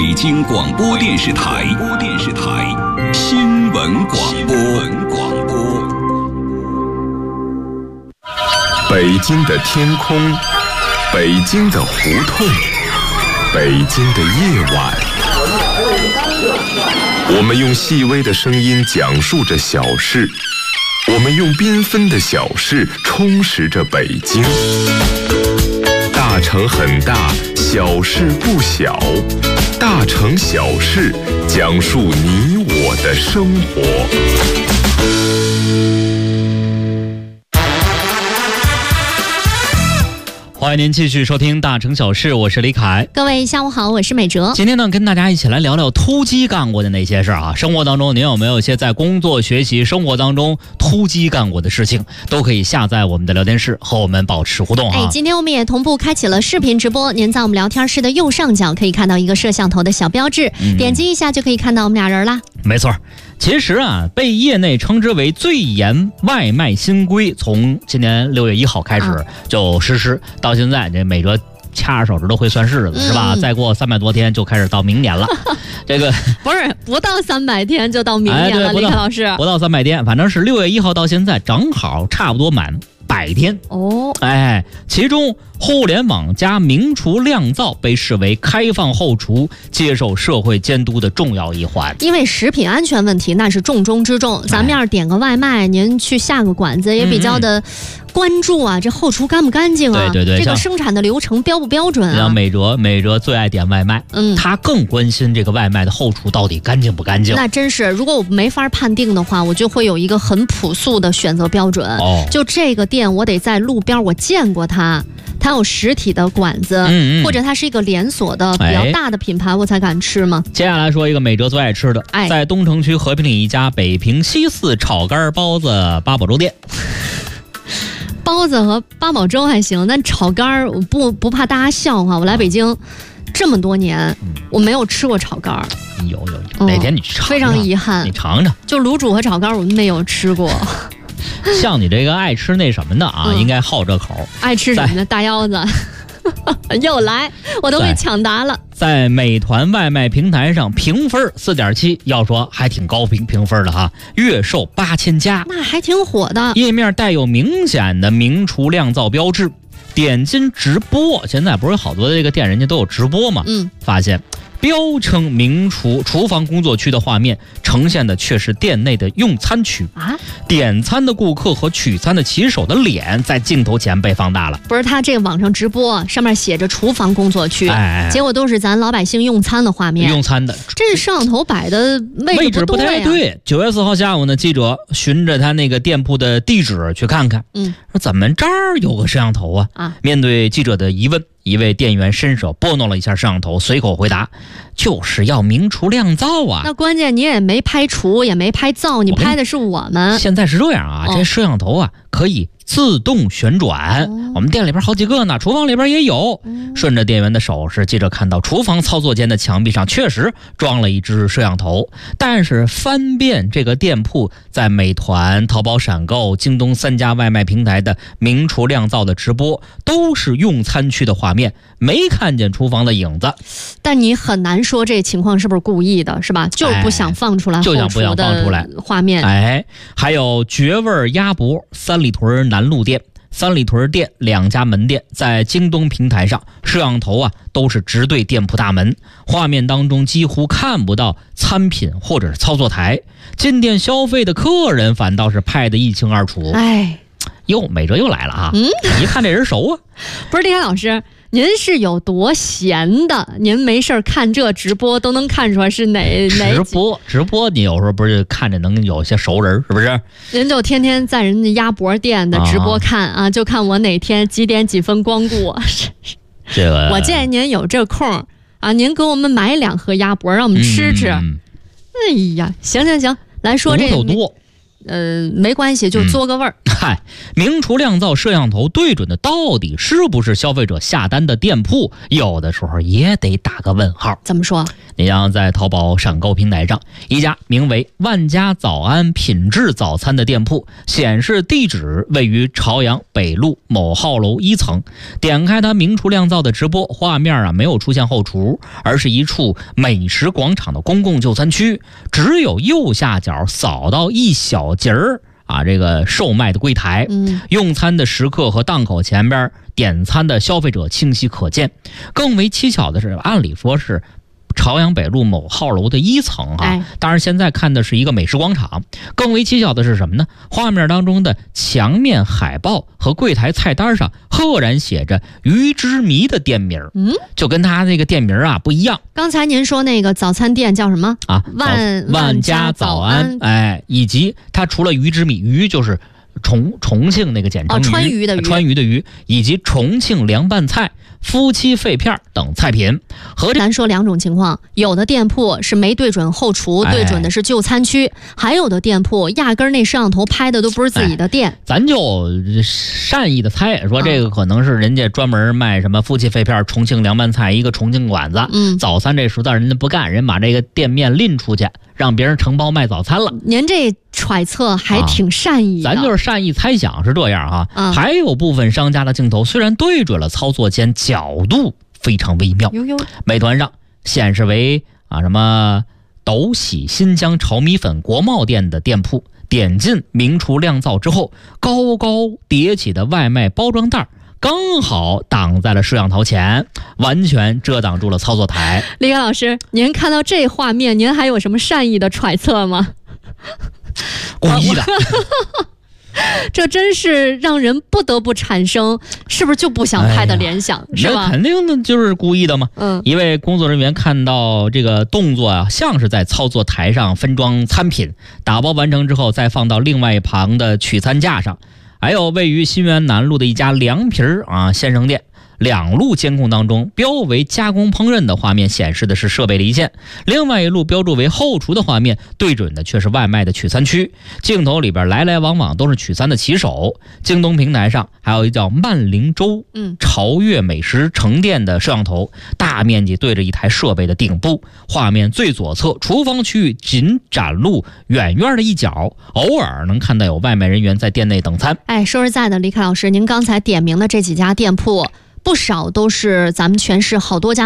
北京广播电视台新闻广播。 北京的天空，北京的胡同，北京的夜晚，我们用细微的声音讲述着小事，我们用缤纷的小事充实着北京。大城很大，小事不小，大城小事讲述你我的生活。 欢迎您继续收听大城小事，我是李凯。 各位下午好，我是美哲。 今天呢，跟大家一起来聊聊突击干过的那些事儿啊。生活当中您有没有一些在工作、学习、生活当中突击干过的事情，都可以下载我们的聊天室和我们保持互动啊。 今天我们也同步开启了视频直播，您在我们聊天室的右上角可以看到一个摄像头的小标志，点击一下就可以看到我们俩人啦。 没错，其实啊，被业内称之为最严外卖新规，从今年6月1号开始就实施，到现在这美哲掐着手指头会算日子是吧？再过300多天就开始到明年了。这个不到300天就到明年了，李凯老师。 不到300天，反正是6月1号到现在，正好差不多满100天哦。 其中互联网加明厨亮灶被视为开放后厨接受社会监督的重要一环。 因为食品安全问题那是重中之重，咱们要是点个外卖，您去下个馆子也比较的关注啊，这后厨干不干净啊？ 对， 这个生产的流程标不标准啊？ 像美哲最爱点外卖，他更关心这个外卖的后厨到底干净不干净。 那真是，如果我没法判定的话，我就会有一个很朴素的选择标准。就这个店，我得在路边我见过它有实体的馆子，或者它是一个连锁的比较大的品牌，我才敢吃吗？ 接下来说一个美哲最爱吃的，在东城区和平里一家北平西四炒肝包子八宝粥店。 包子和八宝粥还行，但炒肝我不怕大家笑话，我来北京这么多年，我没有吃过炒肝。 有，哪天你去尝尝？ 非常遗憾， 你尝尝。 就卤煮和炒肝我们没有吃过。 像你这个爱吃那什么的啊，应该好这口。 爱吃什么的？大腰子。又来，我都被抢答了。 在美团外卖平台上评分4.7，要说还挺高评分的哈，月售8000加， 那还挺火的。 页面带有明显的明厨亮灶标志，点击直播，现在不是有好多的这个店人家都有直播嘛？发现标称明厨房工作区的画面呈现的却是店内的用餐区啊！点餐的顾客和取餐的骑手的脸在镜头前被放大了。 不是，他这个网上直播上面写着厨房工作区，结果都是咱老百姓用餐的画面。 用餐的， 这是摄像头摆的位置不太对。9月4号下午呢，记者循着他那个店铺的地址去看看，说怎么这儿有个摄像头啊？面对记者的疑问，一位店员伸手拨弄了一下摄像头，随口回答：“就是要明厨亮灶啊！” 那关键你也没拍厨，也没拍灶，你拍的是我们。 现在是这样啊，这摄像头啊可以自动旋转，我们店里边好几个呢，厨房里边也有。顺着店员的手势，记者看到厨房操作间的墙壁上确实装了一只摄像头，但是翻遍这个店铺在美团、淘宝闪购、京东3家外卖平台的明厨亮灶的直播，都是用餐区的画面，没看见厨房的影子。 但你很难说这情况是不是故意的，是吧？就是不想放出来后厨的画面。 还有绝味鸭脖3里屯南路店、3里屯店2家门店，在京东平台上摄像头啊都是直对店铺大门，画面当中几乎看不到餐品或者是操作台，进店消费的客人反倒是拍得一清二楚。美哲又来了啊！一看这人熟啊。 不是，李凯老师，您是有多闲的？您没事看这直播都能看出来是哪直播你有时候不是看着能有些熟人，是不是？ 您就天天在人家鸭脖店的直播看啊，就看我哪天几点几分光顾。 这个我建议您有这空啊，您给我们买2盒鸭脖，让我们吃吃。哎呀，行，来说这骨头多。 没关系，就嘬个味儿。 嗨，明厨亮灶摄像头对准的到底是不是消费者下单的店铺，有的时候也得打个问号。 怎么说？ 你像在淘宝闪购平台上，一家名为万家早安品质早餐的店铺，显示地址位于朝阳北路某号楼1层。点开它明厨亮灶的直播画面没有出现后厨，而是一处美食广场的公共就餐区，只有右下角扫到一小节儿这个售卖的柜台，用餐的食客和档口前边点餐的消费者清晰可见。更为蹊跷的是，按理说是朝阳北路某号楼的1层当然现在看的是一个美食广场。更为蹊跷的是什么呢？画面当中的墙面海报和柜台菜单上赫然写着鱼之谜的店名，就跟他那个店名不一样。 刚才您说那个早餐店叫什么万家早安，以及它除了鱼之谜，鱼就是重庆那个简称川渝的鱼，以及重庆凉拌菜、夫妻肺片等菜品。 咱说两种情况，有的店铺是没对准后厨，对准的是就餐区，还有的店铺压根那摄像头拍的都不是自己的店。 咱就善意的猜，说这个可能是人家专门卖什么夫妻肺片、重庆凉拌菜一个重庆馆子，早餐这实在人家不干，人把这个店面拎出去，让别人承包卖早餐了。 您这揣测还挺善意的， 咱就是善意猜想是这样还有部分商家的镜头虽然对准了操作间，角度非常微妙。美团上显示为什么斗喜新疆炒米粉国贸店的店铺，点进明厨亮灶之后，高高叠起的外卖包装袋刚好挡在了摄像头前，完全遮挡住了操作台。 李刚老师，您看到这画面，您还有什么善意的揣测吗？ 故意的。 这真是让人不得不产生是不是就不想拍的联想，是吧？ 肯定的就是故意的嘛。一位工作人员看到这个动作像是在操作台上分装餐品，打包完成之后再放到另外一旁的取餐架上。还有位于新源南路的一家凉皮鲜生店，两路监控当中标为加工烹饪的画面显示的是设备离线，另外一路标注为后厨的画面对准的却是外卖的取餐区，镜头里边来来往往都是取餐的骑手。京东平台上还有一叫万灵洲潮悦美食城店的摄像头，大面积对着一台设备的顶部，画面最左侧厨房区域仅展露远远的一角，偶尔能看到有外卖人员在店内等餐。 说实在的，李凯老师，您刚才点名的这几家店铺不少都是咱们全市好多家